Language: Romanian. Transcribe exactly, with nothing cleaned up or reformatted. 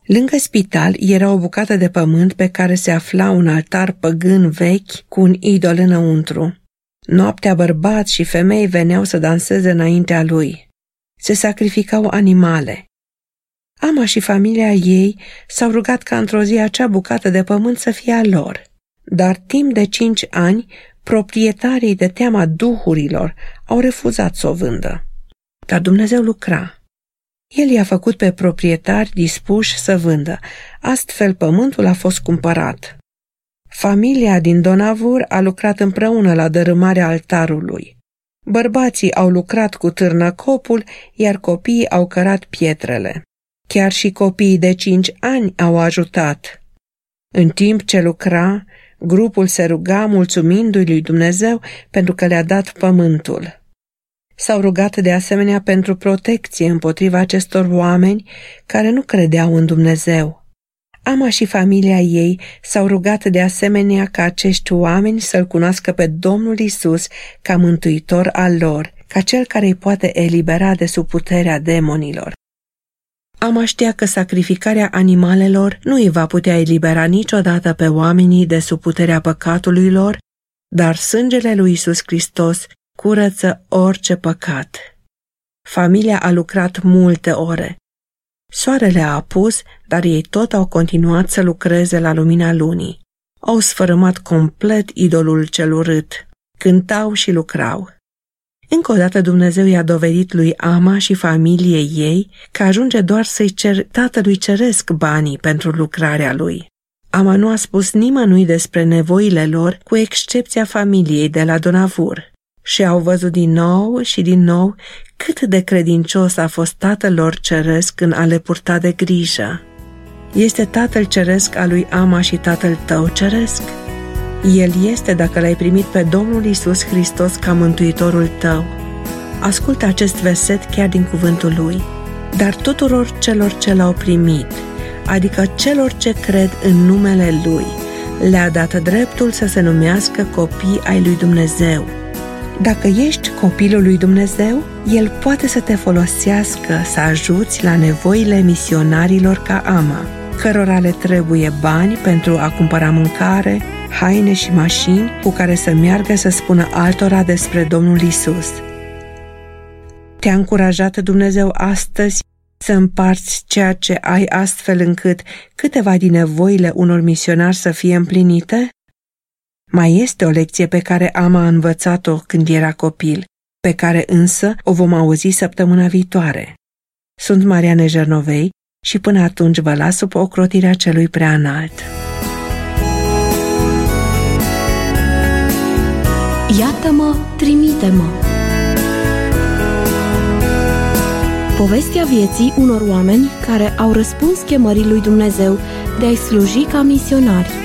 Lângă spital era o bucată de pământ pe care se afla un altar păgân vechi cu un idol înăuntru. Noaptea bărbați și femei veneau să danseze înaintea lui. Se sacrificau animale. Ama și familia ei s-au rugat ca într-o zi acea bucată de pământ să fie a lor. Dar timp de cinci ani, proprietarii de teama duhurilor au refuzat să o vândă. Dar Dumnezeu lucra. El i-a făcut pe proprietari dispuși să vândă. Astfel pământul a fost cumpărat. Familia din Donavur a lucrat împreună la dărâmarea altarului. Bărbații au lucrat cu târnăcopul, iar copiii au cărat pietrele. Chiar și copiii de cinci ani au ajutat. În timp ce lucra, grupul se ruga mulțumindu-i lui Dumnezeu pentru că le-a dat pământul. S-au rugat de asemenea pentru protecție împotriva acestor oameni care nu credeau în Dumnezeu. Ama și familia ei s-au rugat de asemenea ca acești oameni să-L cunoască pe Domnul Isus ca mântuitor al lor, ca Cel care îi poate elibera de sub puterea demonilor. Ama știa că sacrificarea animalelor nu îi va putea elibera niciodată pe oamenii de sub puterea păcatului lor, dar sângele lui Isus Hristos curăță orice păcat. Familia a lucrat multe ore. Soarele a apus, dar ei tot au continuat să lucreze la lumina lunii. Au sfărâmat complet idolul cel urât. Cântau și lucrau. Încă o dată Dumnezeu i-a dovedit lui Ama și familiei ei că ajunge doar să-i cer Tatălui Ceresc banii pentru lucrarea lui. Ama nu a spus nimănui despre nevoile lor, cu excepția familiei de la Donavur. Și au văzut din nou și din nou cât de credincios a fost Tatăl lor Ceresc în a le purta de grijă. Este Tatăl Ceresc al lui Ama și Tatăl tău Ceresc? El este dacă l-ai primit pe Domnul Isus Hristos ca mântuitorul tău. Ascultă acest verset chiar din cuvântul lui. Dar tuturor celor ce l-au primit, adică celor ce cred în numele lui, le-a dat dreptul să se numească copii ai lui Dumnezeu. Dacă ești copilul lui Dumnezeu, El poate să te folosească să ajuți la nevoile misionarilor ca Ama, cărora le trebuie bani pentru a cumpăra mâncare, haine și mașini cu care să meargă să spună altora despre Domnul Isus. Te-a încurajat Dumnezeu astăzi să împarți ceea ce ai astfel încât câteva din nevoile unor misionari să fie împlinite? Mai este o lecție pe care Ama a învățat-o când era copil, pe care însă o vom auzi săptămâna viitoare. Sunt Mariane Jernovei și până atunci vă las sub ocrotirea Celui Preaînalt. Iată-mă, trimite-mă! Povestea vieții unor oameni care au răspuns chemării lui Dumnezeu de a-i sluji ca misionari.